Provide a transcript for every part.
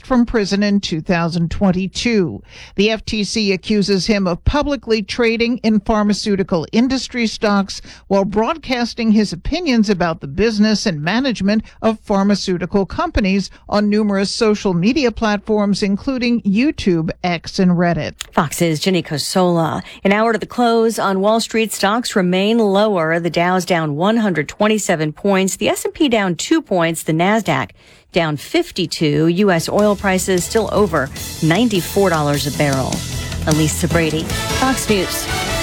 from prison in 2022. The FTC accuses him of publicly trading in pharmaceutical industry stocks while broadcasting his opinions about the business and management of pharmaceutical companies on numerous social media platforms, including YouTube, X, and Reddit. Fox's Jenny Cosola. An hour to the close on Wall Street, stocks remain lower. The Dow's down 127 points. The S&P down 2 points. The NASDAQ down 52. U.S. oil prices still over $94 a barrel. Elisa Brady, Fox News.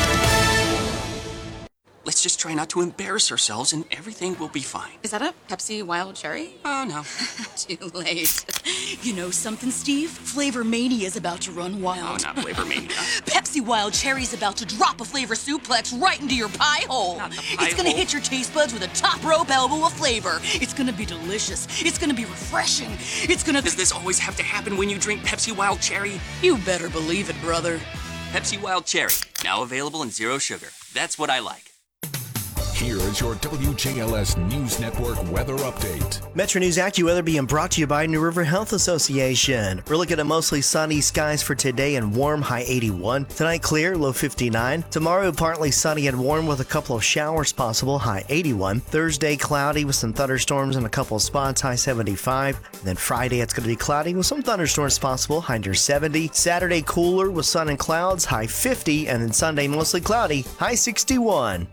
Let's just try not to embarrass ourselves and everything will be fine. Is that a Pepsi Wild Cherry? Oh, no. Too late. You know something, Steve? Flavor Mania is about to run wild. Oh, not Flavor Mania. Pepsi Wild Cherry's about to drop a flavor suplex right into your pie hole. Not the pie It's gonna hole. hit your taste buds with a top rope elbow of flavor. It's gonna be delicious. It's gonna be refreshing. It's gonna... Does this always have to happen when you drink Pepsi Wild Cherry? You better believe it, brother. Pepsi Wild Cherry, now available in zero sugar. That's what I like. Here is your WJLS News Network weather update. Metro News AccuWeather being brought to you by New River Health Association. We're looking at mostly sunny skies for today and warm, high 81. Tonight clear, low 59. Tomorrow partly sunny and warm with a couple of showers possible, high 81. Thursday cloudy with some thunderstorms in a couple of spots, high 75. And then Friday it's going to be cloudy with some thunderstorms possible, high near 70. Saturday cooler with sun and clouds, high 50. And then Sunday mostly cloudy, high 61.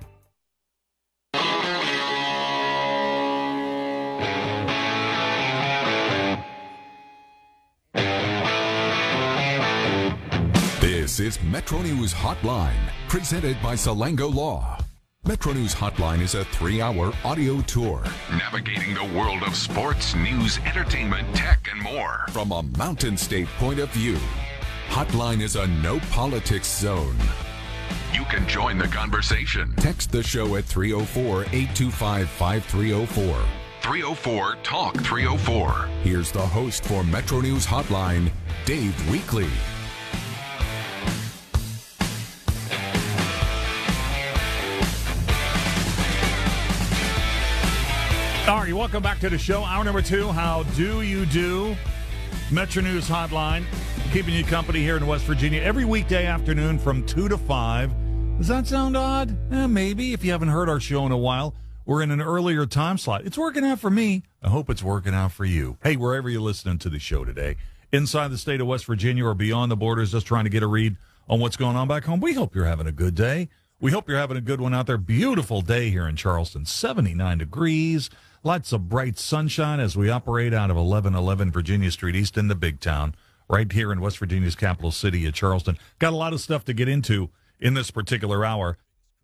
This is Metro News Hotline, presented by Salango Law. Metro News Hotline is a 3-hour audio tour, navigating the world of sports, news, entertainment, tech, and more from a Mountain State point of view. Hotline is a no politics zone. You can join the conversation. Text the show at 304-825-5304. 304-TALK-304. Here's the host for Metro News Hotline, Dave Weekley. All right, welcome back to the show. Hour number 2, how do you do? Metro News Hotline, keeping you company here in West Virginia every weekday afternoon from 2 to 5. Does that sound odd? Maybe. If you haven't heard our show in a while, we're in an earlier time slot. It's working out for me. I hope it's working out for you. Hey, wherever you're listening to the show today, inside the state of West Virginia or beyond the borders, just trying to get a read on what's going on back home, we hope you're having a good day. We hope you're having a good one out there. Beautiful day here in Charleston, 79 degrees. Lots of bright sunshine as we operate out of 1111 Virginia Street East in the big town, right here in West Virginia's capital city of Charleston. Got a lot of stuff to get into in this particular hour.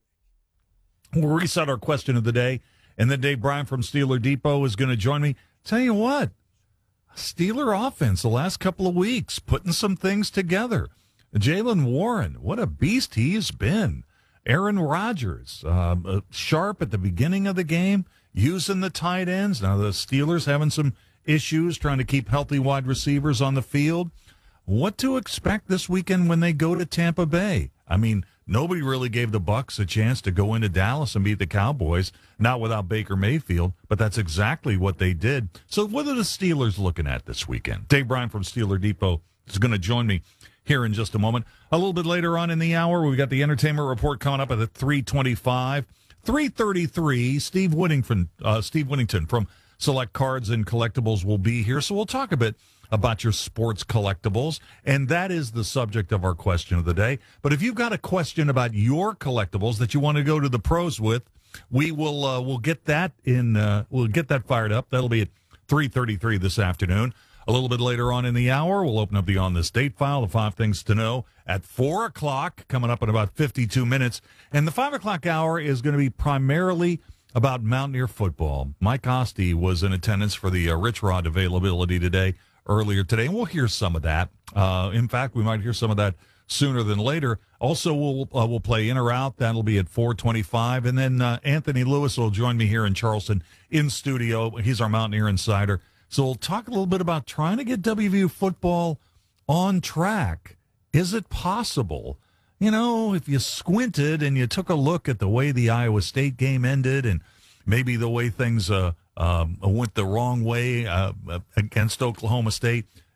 We'll reset our question of the day, and then Dave Bryan from Steeler Depot is going to join me. Tell you what, Steeler offense the last couple of weeks, putting some things together. Jaylen Warren, what a beast he has been. Aaron Rodgers, sharp at the beginning of the game, using the tight ends. Now the Steelers having some issues trying to keep healthy wide receivers on the field. What to expect this weekend when they go to Tampa Bay? I mean, nobody really gave the Bucs a chance to go into Dallas and beat the Cowboys, not without Baker Mayfield, but that's exactly what they did. So what are the Steelers looking at this weekend? Dave Bryan from Steeler Depot is going to join me here in just a moment. A little bit later on in the hour, we've got the entertainment report coming up at 3:25. 3:33, Steve Whittington from Select Cards and Collectibles will be here. So we'll talk a bit about your sports collectibles, and that is the subject of our question of the day. But if you've got a question about your collectibles that you want to go to the pros with, we will we'll get that fired up. That'll be at 3:33 this afternoon. A little bit later on in the hour, we'll open up the On This Date file, the 5 things to know, at 4 o'clock, coming up in about 52 minutes. And the 5 o'clock hour is going to be primarily about Mountaineer football. Mike Oste was in attendance for the Rich Rod availability earlier today, and we'll hear some of that. In fact, we might hear some of that sooner than later. Also, we'll play in or out. That'll be at 4:25. And then Anthony Lewis will join me here in Charleston in studio. He's our Mountaineer insider. So we'll talk a little bit about trying to get WVU football on track. Is it possible? You know, if you squinted and you took a look at the way the Iowa State game ended and maybe the way things went the wrong way against Oklahoma State,